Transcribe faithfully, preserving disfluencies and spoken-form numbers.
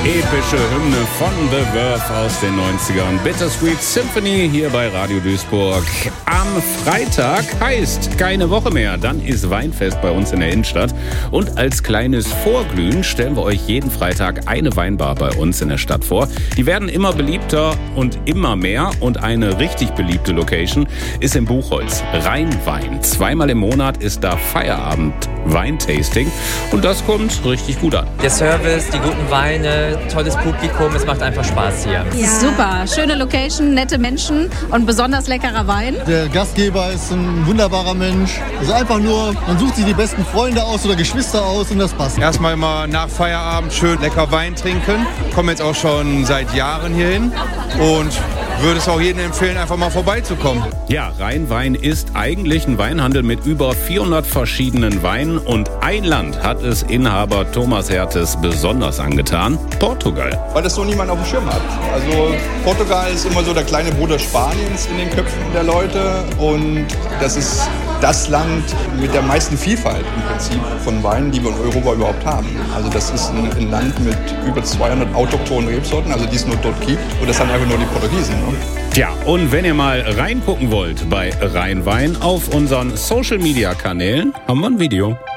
epische Hymne von The Verve aus den neunzigern. Bittersweet Symphony hier bei Radio Duisburg. Am Freitag heißt keine Woche mehr. Dann ist Weinfest bei uns in der Innenstadt. Und als kleines Vorglühen stellen wir euch jeden Freitag eine Weinbar bei uns in der Stadt vor. Die werden immer beliebter und immer mehr. Und eine richtig beliebte Location ist im Buchholz. Rheinwein. Zweimal im Monat ist da Feierabend Weintasting. Und das kommt richtig gut an. Der Service, die guten Weine, tolles Publikum, es macht einfach Spaß hier. Ja. Super, schöne Location, nette Menschen und besonders leckerer Wein. Der Gastgeber ist ein wunderbarer Mensch. Also einfach nur, man sucht sich die besten Freunde aus oder Geschwister aus und das passt. Erstmal immer nach Feierabend schön lecker Wein trinken. Kommen jetzt auch schon seit Jahren hier hin und würde es auch jedem empfehlen, einfach mal vorbeizukommen. Ja, Rheinwein ist eigentlich ein Weinhandel mit über vierhundert verschiedenen Weinen und ein Land hat es Inhaber Thomas Hertes besonders angetan: Portugal. Weil das so niemand auf dem Schirm hat. Also Portugal ist immer so der kleine Bruder Spaniens in den Köpfen der Leute und das ist das Land mit der meisten Vielfalt im Prinzip von Weinen, die wir in Europa überhaupt haben. Also das ist ein, ein Land mit über zweihundert autochthonen Rebsorten, also die es nur dort gibt und das haben einfach nur die Portugiesen. Ne? Tja, und wenn ihr mal reingucken wollt bei Rheinwein auf unseren Social-Media-Kanälen, haben wir ein Video.